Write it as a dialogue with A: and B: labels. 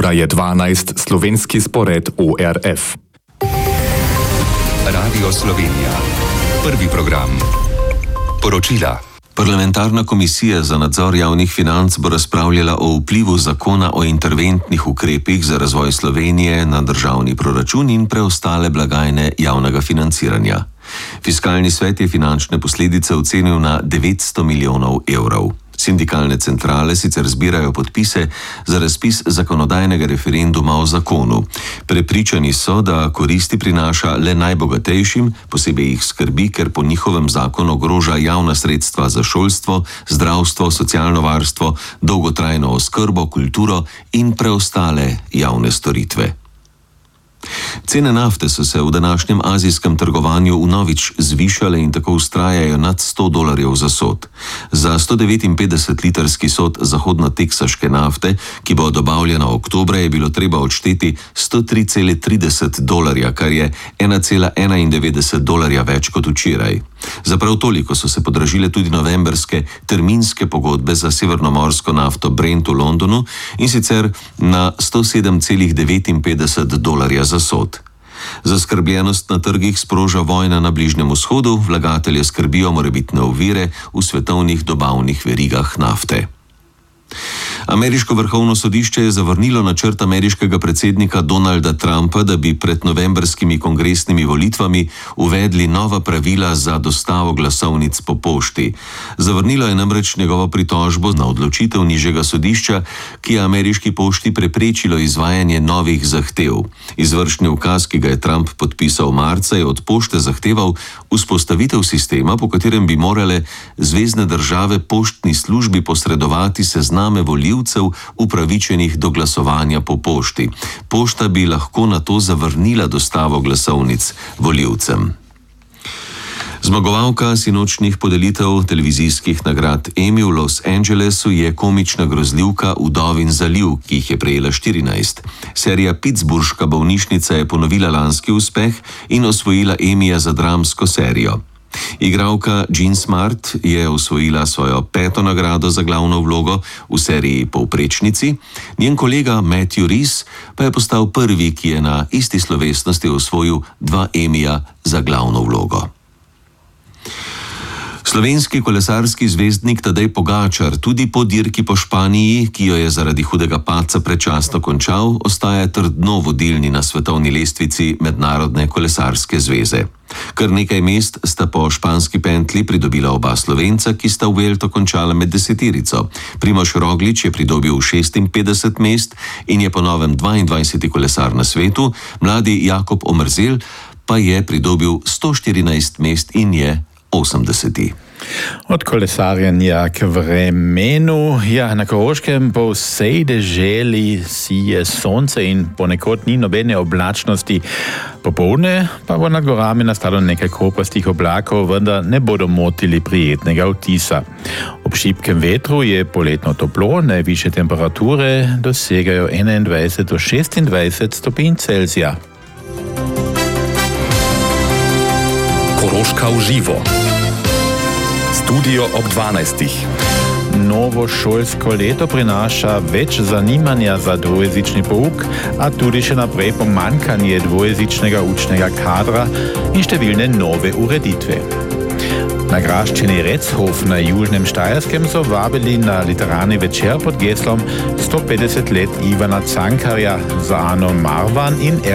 A: Ura je 12, slovenski spored ORF.
B: Radio Slovenija. Prvi program. Poročila. Parlamentarna komisija za nadzor javnih financ bo razpravljala o vplivu zakona o interventnih ukrepih za razvoj Slovenije na državni proračun in preostale blagajne javnega financiranja. Fiskalni svet je finančne posledice ocenil na 900 milijonov evrov. Sindikalne centrale sicer zbirajo podpise za razpis zakonodajnega referenduma o zakonu. Prepričani so, da koristi prinaša le najbogatejšim, posebej jih skrbi, ker po njihovem zakonu ogroža javna sredstva za šolstvo, zdravstvo, socialno varstvo, dolgotrajno oskrbo, kulturo in preostale javne storitve. Cene nafte so se v današnjem azijskem trgovanju vnovič zvišale in tako vztrajajo nad $100 za sod. Za 159-litrski sod zahodno-teksaške nafte, ki bo dobavljena oktobra, je bilo treba odšteti $103,30, kar je $1,91 več kot včeraj. Za prav toliko so se podražile tudi novemberske terminske pogodbe za severnomorsko nafto Brent v Londonu, in sicer na $107,59 za sod. Zaskrbljenost na trgih sproža vojna na Bližnjem vzhodu, vlagatelje skrbijo morebitne ovire v svetovnih dobavnih verigah nafte. Ameriško vrhovno sodišče je zavrnilo načrt ameriškega predsednika Donalda Trumpa, da bi pred novembrskimi kongresnimi volitvami uvedli nova pravila za dostavo glasovnic po pošti. Zavrnilo je namreč njegovo pritožbo na odločitev nižjega sodišča, ki je ameriški pošti preprečilo izvajanje novih zahtev. Izvršni ukaz, ki ga je Trump podpisal marca, je od pošte zahteval vzpostavitev sistema, po katerem bi morale zvezne države poštni službi posredovati sezname volivcev upravičenih do glasovanja po pošti. Pošta bi lahko na to zavrnila dostavo glasovnic volivcem. Zmagovalka sinočnih podelitev televizijskih nagrad Emmy v Los Angelesu je komična grozljivka Vdovin zaliv, ki jih je prejela 14. Serija Pittsburghška bolnišnica je ponovila lanski uspeh in osvojila Emmyja za dramsko serijo. Igralka Jean Smart je osvojila svojo 5. nagrado za glavno vlogo v seriji Povprečnici, njen kolega Matthew Rhys pa je postal prvi, ki je na isti slovesnosti osvojil 2 Emmyja za glavno vlogo. Slovenski kolesarski zvezdnik Tadej Pogačar tudi po dirki po Španiji, ki jo je zaradi hudega padca predčasno končal, ostaja trdno vodilni na svetovni lestvici Mednarodne kolesarske zveze. Kar nekaj mest sta po španski pentli pridobila oba Slovenca, ki sta v Vuelto končala med 10. Primož Roglič je pridobil 56 mest in je po novem 22. kolesar na svetu, mladi Jakob Omerzel pa je pridobil 114 mest in je 80.
C: Od kolesarjenja k vremenu. Ja, na Koroškem po vsej deželi sije sonce in ponekod ni nobene oblačnosti. Popoldne pa bo nad gorami nastalo nekaj kopastih oblakov, vendar ne bodo motili prijetnega vtisa. Ob šibkem vetru je poletno toplo, najvišje temperature dosegajo 21 do 26 stopinj Celzija.
A: Koroška v živo. Studio ob 12.
C: Novo šolsko leto prinaša več zanimanja za dvojezični pouk, a tudi še naprej pomanjkanje dvojezičnega učnega kadra in številne nove ureditve. Na graščini Rechof na Južnem Štajerskem so vabili na literarni večer pod geslom 150 let Ivana Cankarja za Ano Marvan in